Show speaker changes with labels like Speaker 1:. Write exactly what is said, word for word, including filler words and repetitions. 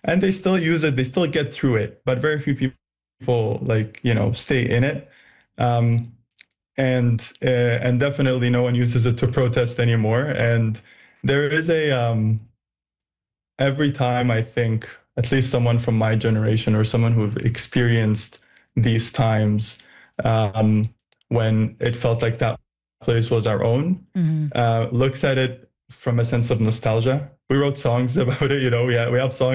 Speaker 1: and they still use it. They still get through it, but very few people like, you know, stay in it. Um, and uh, and definitely no one uses it to protest anymore. And there is a um, every time I think at least someone from my generation or someone who've experienced these times um, when it felt like that place was our own,
Speaker 2: Mm-hmm.
Speaker 1: uh, looks at it from a sense of nostalgia. We wrote songs about it, you know. We have, we have songs